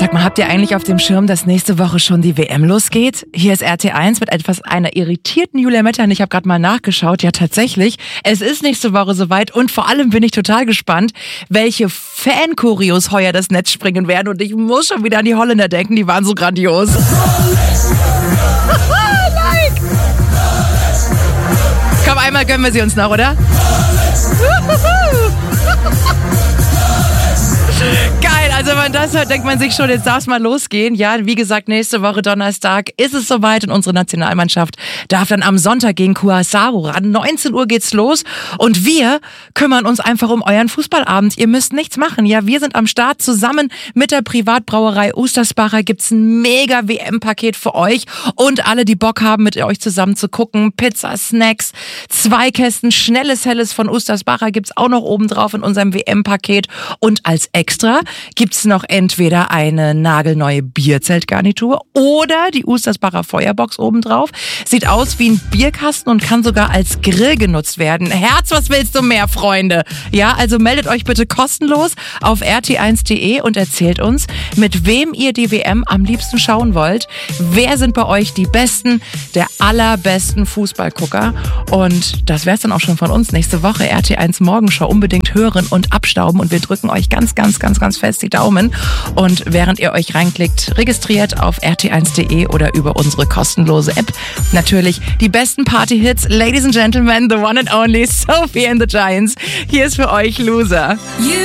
Sag mal, habt ihr eigentlich auf dem Schirm, dass nächste Woche schon die WM losgeht? Hier ist RT1 mit einer irritierten Julia Mettern. Ich habe gerade mal nachgeschaut. Ja, tatsächlich. Es ist nächste Woche soweit und vor allem bin ich total gespannt, welche Fan-Choreos heuer das Netz springen werden. Und ich muss schon wieder an die Holländer denken, die waren so grandios. Like. Komm, einmal gönnen wir sie uns noch, oder? Geil, also wenn man das hört, denkt man sich schon, jetzt darf es mal losgehen. Ja, wie gesagt, nächste Woche Donnerstag ist es soweit und unsere Nationalmannschaft darf dann am Sonntag gegen Curaçao ran. 19 Uhr geht's los und wir kümmern uns einfach um euren Fußballabend. Ihr müsst nichts machen. Ja, wir sind am Start zusammen mit der Privatbrauerei Ostersbacher. Gibt's ein mega WM-Paket für euch und alle, die Bock haben, mit euch zusammen zu gucken. Pizza, Snacks, 2 Kästen schnelles Helles von Ostersbacher gibt's auch noch oben drauf in unserem WM-Paket und als Extra gibt's noch entweder eine nagelneue Bierzeltgarnitur oder die Ostersbacher Feuerbox obendrauf. Sieht aus wie ein Bierkasten und kann sogar als Grill genutzt werden. Herz, was willst du mehr, Freunde? Ja, also meldet euch bitte kostenlos auf rt1.de und erzählt uns, mit wem ihr die WM am liebsten schauen wollt. Wer sind bei euch die Besten, der allerbesten Fußballgucker? Und das wär's dann auch schon von uns. Nächste Woche RT1 Morgenshow unbedingt hören und abstauben und wir drücken euch ganz fest die Daumen. Und während ihr euch reinklickt, registriert auf rt1.de oder über unsere kostenlose App. Natürlich die besten Party-Hits. Ladies and Gentlemen, the one and only Sophie and the Giants. Hier ist für euch Loser.